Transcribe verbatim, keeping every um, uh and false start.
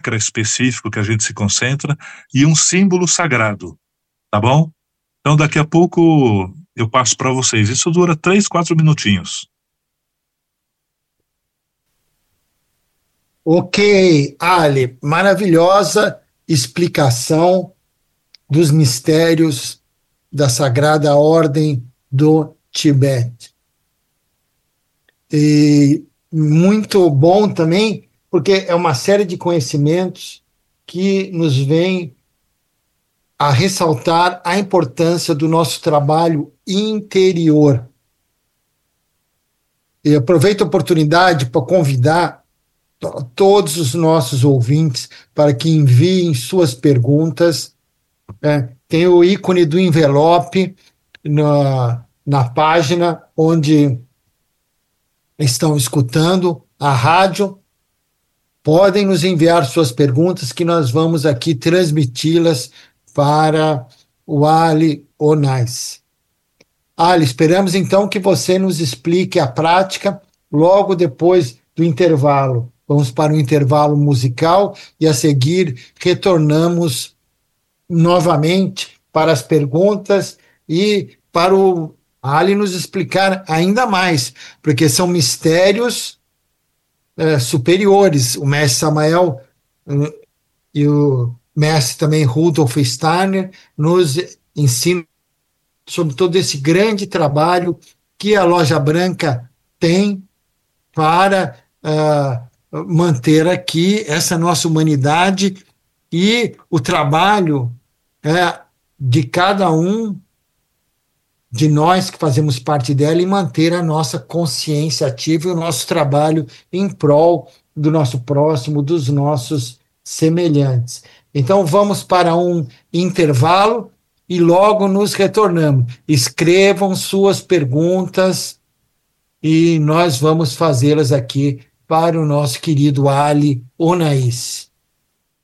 chakra específico que a gente se concentra e um símbolo sagrado, tá bom? Então daqui a pouco eu passo para vocês. Isso dura três, quatro minutinhos. Ok, Ali, maravilhosa explicação dos mistérios da Sagrada Ordem do Tibete. E muito bom também, porque é uma série de conhecimentos que nos vem a ressaltar a importância do nosso trabalho interior. E aproveito a oportunidade para convidar todos os nossos ouvintes para que enviem suas perguntas. É, tem o ícone do envelope na, na página onde estão escutando a rádio. Podem nos enviar suas perguntas que nós vamos aqui transmiti-las para o Ali Onais. Ali, esperamos então que você nos explique a prática logo depois do intervalo. Vamos para o intervalo musical e a seguir retornamos novamente para as perguntas e para o Ali nos explicar ainda mais, porque são mistérios é, superiores. O mestre Samael um, e o mestre também Rudolf Steiner nos ensinam sobre todo esse grande trabalho que a Loja Branca tem para uh, manter aqui essa nossa humanidade e o trabalho é, de cada um de nós que fazemos parte dela e manter a nossa consciência ativa e o nosso trabalho em prol do nosso próximo, dos nossos semelhantes. Então vamos para um intervalo e logo nos retornamos. Escrevam suas perguntas e nós vamos fazê-las aqui para o nosso querido Ali Onais.